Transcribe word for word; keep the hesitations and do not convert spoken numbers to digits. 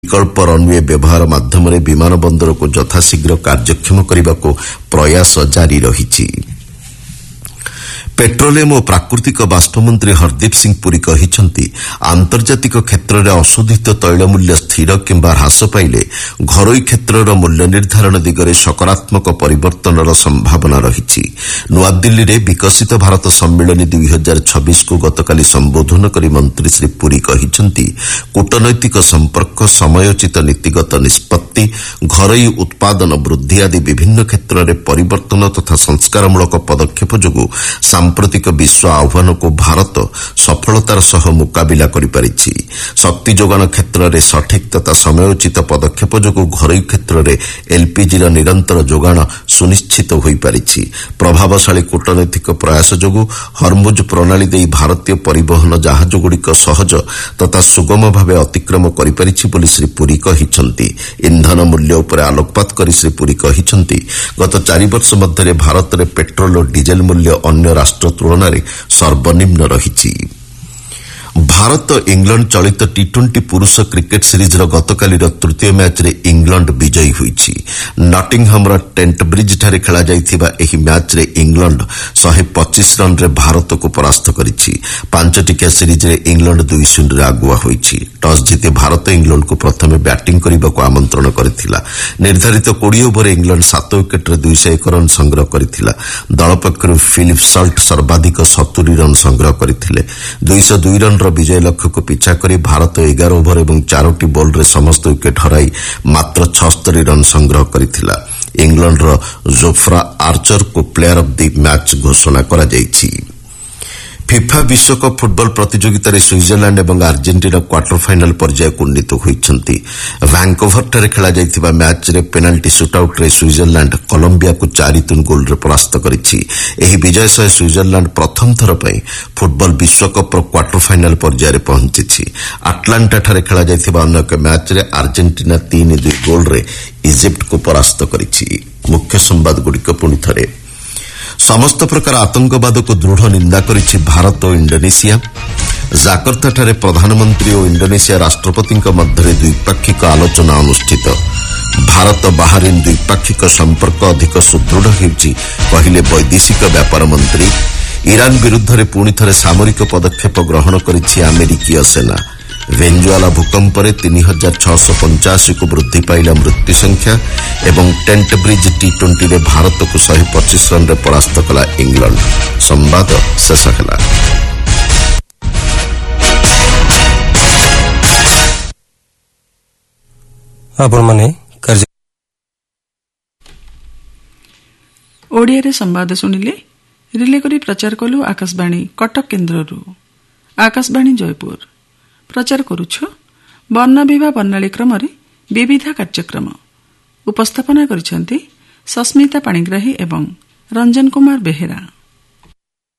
विकल्प रनवे व्यवहार माध्यम विमान बंदर को यथाशीघ्र कार्यक्षम करने को प्रयास जारी रही। पेट्रोलियम और प्राकृतिक बाष्प मंत्री हरदीप सिंह पुरी कहते आंतर्जातिक क्षेत्र में अशोधित तैल मूल्य स्थिर किंबा ह्रास पाइले घरोई क्षेत्र मूल्य निर्धारण दिगरे सकारात्मक परिवर्तन संभावना रही। नुआदिल्ली में विकसित भारत सम्मेलन दुई हजार छब्बीस को गतकाली संबोधन कर मंत्री श्री पुरी कहते कूटनैतिक संपर्क समयोचित नीतिगत निष्पत्ति घरोई उत्पादन वृद्धि आदि विभिन्न क्षेत्र में परिवर्तन तथा संस्कारमूलक पदक्षेप जोगु सांप्रतिक विश्व आह्वान को भारत सफलतार सह मुकाबिला करिपारिछि। शक्ति जोगाण क्षेत्र में सठिक तथा समयोचित पदक्षेप जोगु घरोई क्षेत्र में एलपीजी निरंतर जोगाण सुनिश्चित होई पारिछि। प्रभावशाली कूटनैतिक प्रयास जोगु हरमुज प्रणाली दे भारतीय परिवहन जहाजगुड़िक सहज तथा सुगम भाव अतिक्रम करिपारिछि बोली श्री पुरी कहिसंति। इंधन मूल्य उपर आलोकपात करी श्री पुरी कहिसंति गत चारि वर्ष मध्य भारत में पेट्रोल और डीजेल मूल्य अन्य राष्ट्र तुलन में सर्वनिम्न रही। भारत इंग्लैंड चलित टी ट्वेंटी पुरुष क्रिकेट सीरीज गतकाली तृतीय मैच रे इंग्लैंड विजयी होईछि। नटिंगहाम टेंट ब्रिज ठारे खेला जाइथिबा एही मैच रे इंग्लैंड एक सौ पच्चीस रन रे भारत को परास्त करिछि। पांच टिकिया सीरीज रे इंग्लैंड दुई शून्य रे आगुआ होईछि। टॉस जीति भारत इंग्लैंड को प्रथमे बैटिंग करने आमंत्रण करथिला। निर्धारित बीस ओवर इंग्लैंड सात विकेट रे दो सौ एक रन संग्रह करथिला। दल पक्षरु फिलिप सल्ट सर्वाधिक सत्तर रन संग्रह करथिले। दो सौ दो रन विजय लक्ष्य को पिछा कर भारत एगार ओवर और चारोटी बॉल रे समस्त विकेट हराई मात्र छस्तरी रन संग्रह करथिला। इंग्लैंड रो जोफ्रा आर्चर को प्लेयर ऑफ द मैच घोषणा करा जायछि। फिफा विश्वकप फुटबल प्रतियोगितार स्विट्जरलैंड और अर्जेंटीना क्वार्टर फाइनाल पर्याय को उन्नीत होती। वैंकोवर खेला जाइथिबा मैच रे पेनाल्टी सुटआउट रे स्विट्जरलैंड कोलंबिया को चार तीन गोल रे परास्त करिछि। एही विजय सह स्विट्जरलैंड प्रथम थर पई फुटबल विश्वकप क्वार्टर फाइनाल पर्याय रे पहुंचिछि। आटलांटा ठारे खेला जाइथिबा अन्य एक मैच रे अर्जेंटीना तीन दुई गोल रे इजिप्ट को परास्त करिछि। मुख्य संवाद गुड़िक पुणी थरे समस्त प्रकार आतंकवाद को दृढ़ निंदा करिछि भारत और इंडोनेशिया। जाकर्ता ठारे प्रधानमंत्री और इंडोनेशिया राष्ट्रपति मध्य द्विपाक्षिक आलोचना अनुष्ठित। भारत बाहरीन द्विपाक्षिक संपर्क अधिक सुदृढ़ होइछि कहिले वैदेशिक व्यापार मंत्री। ईरान विरुद्ध रे पुणी थरे सामरिक पदक्षेप ग्रहण करिछि अमेरिकीय सेना। वेनेजुएला भूकंप रे तीन हजार छःश पंचाशी को वृद्धि पाइला मृत्यु संख्या एवं टेंट ब्रिज टी ट्वेंटी रे भारत को एक सौ पच्चीस रन रे परास्त कला इंग्लैंड। संवाद शेष होला। आपण माने ओडिया रे संवाद सुनिले। रिले करी प्रचार कलु आकाशवाणी कटक केन्द्ररू। आकाशवाणी जयपुर प्रचार करुछु बर्ण विवाह बर्णाली क्रम विविध कार्यक्रम उपस्थापना करिसेंती सस्मिता पाणिग्राही एवं रंजन कुमार बेहेरा।